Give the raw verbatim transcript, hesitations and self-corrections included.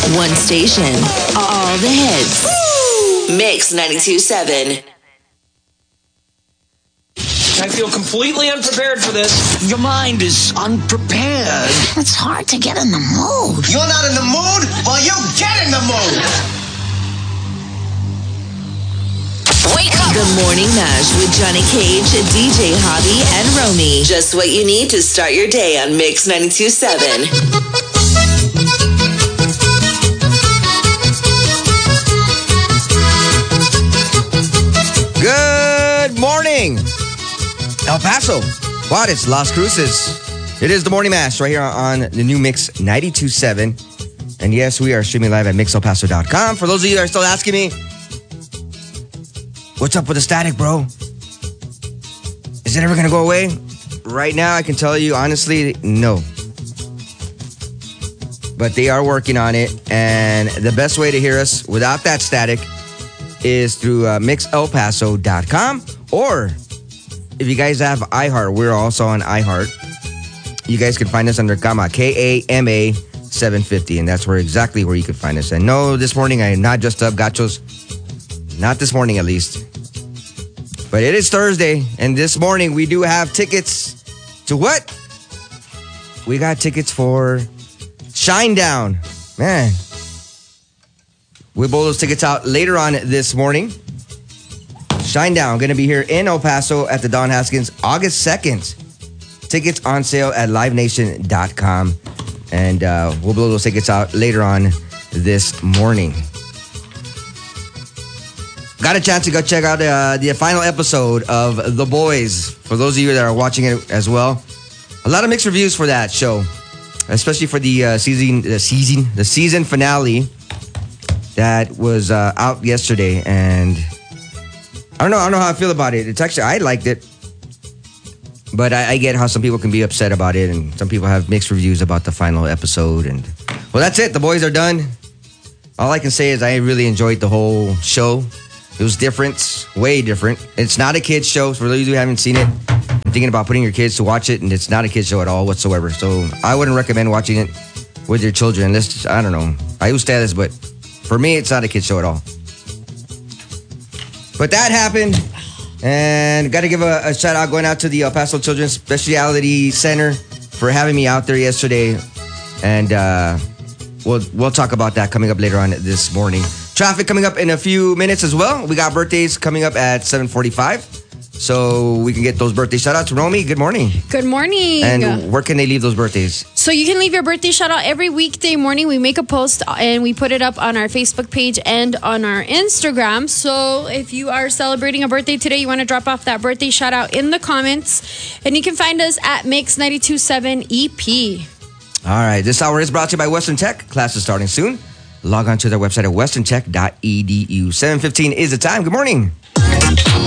One station. All the hits. Woo! Mix ninety-two point seven. I feel completely unprepared for this. Your mind is unprepared. It's hard to get in the mood. You're not in the mood? Well, you get in the mood. Wake up! The Morning Mash with Johnny Cage, D J Hobby, and Romy. Just what you need to start your day on Mix ninety-two point seven. Good morning, El Paso, Juarez, Las Cruces. It is the Morning Mash right here on the new Mix ninety-two point seven. And yes, we are streaming live at mix el paso dot com. For those of you that are still asking me, what's up with the static, bro? Is it ever going to go away? Right now, I can tell you, honestly, no. But they are working on it. And the best way to hear us without that static is through uh, mix el paso dot com. Or if you guys have iHeart, we're also on iHeart. You guys can find us under Kama, K A M A seven fifty. And that's where exactly where you can find us. And no, this morning I am not dressed up, gachos. Not this morning, at least. But it is Thursday, and this morning we do have tickets to what? We got tickets for Shinedown. Man. We'll blow those tickets out later on this morning. Shinedown, going to be here in El Paso at the Don Haskins, August second. Tickets on sale at live nation dot com. And uh, we'll blow those tickets out later on this morning. Got a chance to go check out uh, the final episode of The Boys. For those of you that are watching it as well, a lot of mixed reviews for that show, especially for the uh, season, the season, the season finale that was uh, out yesterday. And I don't know, I don't know how I feel about it. It's actually, I liked it, but I, I get how some people can be upset about it, and some people have mixed reviews about the final episode. And well, that's it. The Boys are done. All I can say is I really enjoyed the whole show. It was different, way different. It's not a kid's show. For those of you who haven't seen it, I'm thinking about putting your kids to watch it, and it's not a kid's show at all whatsoever. So I wouldn't recommend watching it with your children. Unless, I don't know. I use this, but for me, it's not a kid's show at all. But that happened, and got to give a, a shout out going out to the El Paso Children's Specialty Center for having me out there yesterday. And uh, we'll we'll talk about that coming up later on this morning. Traffic coming up in a few minutes as well. We got birthdays coming up at seven forty-five. So we can get those birthday shout-outs. Romy, good morning. Good morning. And where can they leave those birthdays? So you can leave your birthday shout-out every weekday morning. We make a post and we put it up on our Facebook page and on our Instagram. So if you are celebrating a birthday today, you want to drop off that birthday shout-out in the comments. And you can find us at Mix ninety-two point seven E P. All right. This hour is brought to you by Western Tech. Class is starting soon. Log on to their website at western tech dot e d u. seven fifteen is the time. Good morning.